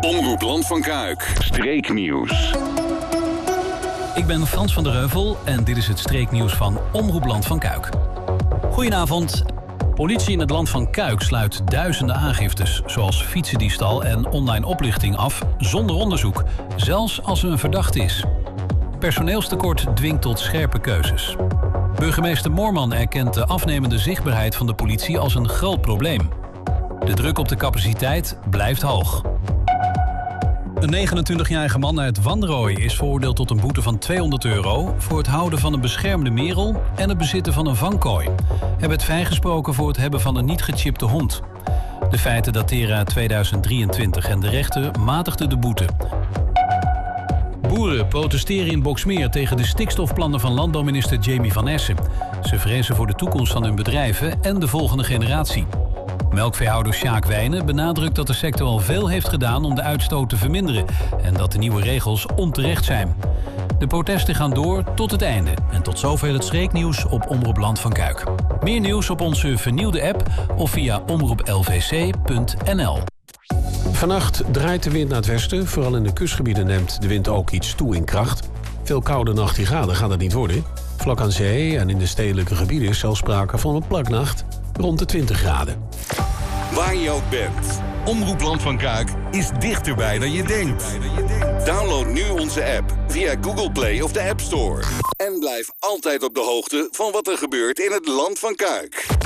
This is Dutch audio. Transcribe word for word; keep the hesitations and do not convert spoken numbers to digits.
Omroep Land van Kuik. Streeknieuws. Ik ben Frans van der Heuvel en dit is het streeknieuws van Omroep Land van Kuik. Goedenavond. Politie in het Land van Kuik sluit duizenden aangiftes, zoals fietsendiefstal en online oplichting af, zonder onderzoek, zelfs als er een verdachte is. Personeelstekort dwingt tot scherpe keuzes. Burgemeester Moorman erkent de afnemende zichtbaarheid van de politie als een groot probleem. De druk op de capaciteit blijft hoog. Een negenentwintigjarige man uit Wanrooy is veroordeeld tot een boete van tweehonderd euro... voor het houden van een beschermde merel en het bezitten van een vangkooi. Hij werd vrijgesproken voor het hebben van een niet gechipte hond. De feiten dateren uit tweeduizend drieëntwintig en de rechter matigde de boete. Boeren protesteren in Boxmeer tegen de stikstofplannen van landbouwminister Jamie van Essen. Ze vrezen voor de toekomst van hun bedrijven en de volgende generatie. Melkveehouder Sjaak Wijnen benadrukt dat de sector al veel heeft gedaan om de uitstoot te verminderen en dat de nieuwe regels onterecht zijn. De protesten gaan door tot het einde. En tot zover het streeknieuws op Omroep Land van Kuik. Meer nieuws op onze vernieuwde app of via omroep l v c punt n l. Vannacht draait de wind naar het westen. Vooral in de kustgebieden neemt de wind ook iets toe in kracht. Veel koude nachtigraden gaat het niet worden. Vlak aan zee en in de stedelijke gebieden is zelfs sprake van een plaknacht rond de twintig graden. Waar je ook bent, Omroep Land van Kuik is dichterbij dan je denkt. Download nu onze app via Google Play of de App Store. En blijf altijd op de hoogte van wat er gebeurt in het Land van Kuik.